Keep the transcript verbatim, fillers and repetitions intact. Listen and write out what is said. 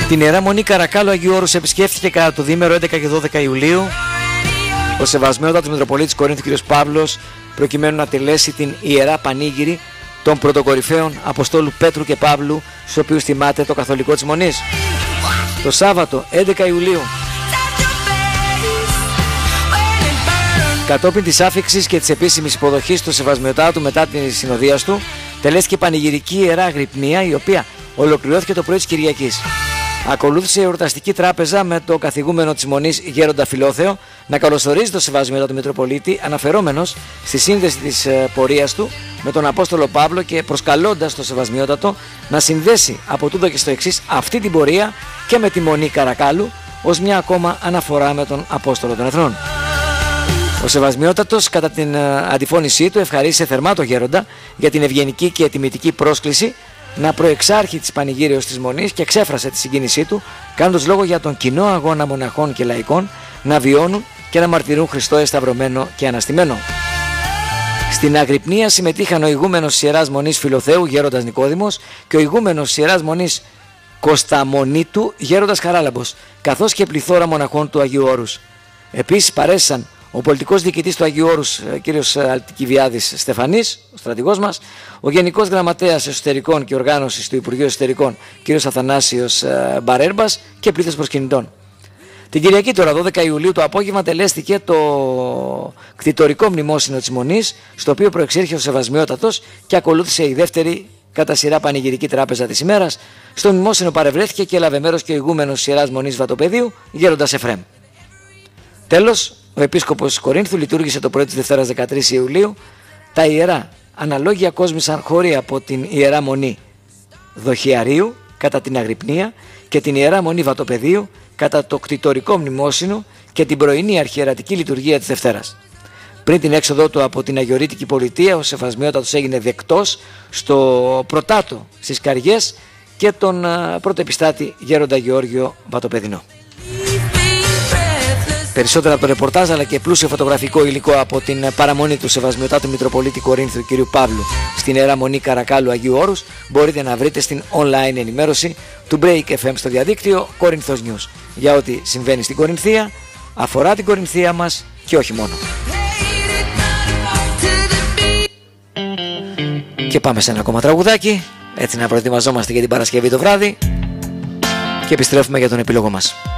Την Ιερά Μονή Καρακάλου Αγίου Όρους επισκέφθηκε κατά το διήμερο έντεκα και δώδεκα Ιουλίου ο Σεβασμιότατος Μητροπολίτης Κορίνθου κ. Παύλος, προκειμένου να τελέσει την Ιερά Πανήγυρη των πρωτοκορυφαίων Αποστόλου Πέτρου και Παύλου, στους οποίους θυμάται το καθολικό της Μονής. Το Σάββατο έντεκα Ιουλίου, κατόπιν της άφιξης και της επίσημης υποδοχής του Σεβασμιωτάτου μετά την συνοδεία του, τελέστηκε πανηγυρική Ιερά Αγρυπνία, η οποία ολοκληρώθηκε το πρωί της Κυριακής. Ακολούθησε η εορταστική τράπεζα με το καθηγούμενο της Μονής Γέροντα Φιλόθεο να καλωσορίζει το Σεβασμιότατο Μητροπολίτη, αναφερόμενος στη σύνδεση της πορείας του με τον Απόστολο Παύλο και προσκαλώντας το Σεβασμιότατο να συνδέσει από τούτο και στο εξής αυτή την πορεία και με τη Μονή Καρακάλου ως μια ακόμα αναφορά με τον Απόστολο των Εθνών. Ο Σεβασμιότατος, κατά την αντιφώνησή του, ευχαρίστησε θερμά τον Γέροντα για την ευγενική και τιμητική πρόσκληση να προεξάρχει της πανηγύρεως της Μονής και εξέφρασε τη συγκίνησή του, κάνοντας λόγο για τον κοινό αγώνα μοναχών και λαϊκών να βιώνουν και να μαρτυρούν Χριστό εσταυρωμένο και αναστημένο. Στην Αγρυπνία συμμετείχαν ο ηγούμενος της Ιεράς Μονής Φιλοθέου, Γέροντας Νικόδημος, και ο ηγούμενος της Ιεράς Μονής Κωσταμονίτου, Γέροντας Χαράλαμπος, καθώς και πληθώρα μοναχών του Αγίου Όρους. Επίσης παρέστησαν ο πολιτικός διοικητής του Αγίου Όρους, κ. Αλτικιβιάδης Στεφανής, ο στρατηγός μας, ο Γενικός Γραμματέας Εσωτερικών και Οργάνωσης του Υπουργείου Εσωτερικών, κ. Αθανάσιος Μπαρέρμπας, και πλήθος προσκυνητών. Την Κυριακή τώρα, δώδεκα Ιουλίου, το απόγευμα τελέστηκε το κτητορικό μνημόσυνο της Μονής, στο οποίο προεξήρχε ο Σεβασμιότατος και ακολούθησε η δεύτερη κατά σειρά πανηγυρική τράπεζα της ημέρας. Στο μνημόσυνο παρευρέθηκε και έλαβε μέρος και ο ηγούμενος της Ιεράς Μονής Βατοπεδίου, Γέροντας Εφραίμ. Τέλος, ο Επίσκοπος Κορίνθου λειτουργήσε το πρωί της Δευτέρας δεκατρείς Ιουλίου. Τα ιερά αναλόγια κόσμησαν χώροι από την Ιερά Μονή Δοχιαρίου κατά την Αγρυπνία και την Ιερά Μονή Βατοπεδίου κατά το κτητορικό μνημόσυνο και την πρωινή αρχιερατική λειτουργία της Δευτέρας. Πριν την έξοδό του από την Αγιορείτικη Πολιτεία, ο Σεβασμιότατος έγινε δεκτός στο Πρωτάτο στις Καριές και τον πρωτοεπιστάτη Γέροντα Γεώργιο Βατοπεδινό. Περισσότερα από το ρεπορτάζ αλλά και πλούσιο φωτογραφικό υλικό από την παραμονή του Σεβασμιωτάτου Μητροπολίτη Κορίνθου κ. Παύλου στην Ιερά Μονή Καρακάλου Αγίου Όρους μπορείτε να βρείτε στην online ενημέρωση του Break εφ εμ στο διαδίκτυο Κορίνθος News. Για ό,τι συμβαίνει στην Κορινθία, αφορά την Κορινθία μας και όχι μόνο. Και πάμε σε ένα ακόμα τραγουδάκι, έτσι να προετοιμαζόμαστε για την Παρασκευή το βράδυ και επιστρέφουμε για τον επίλογο μας.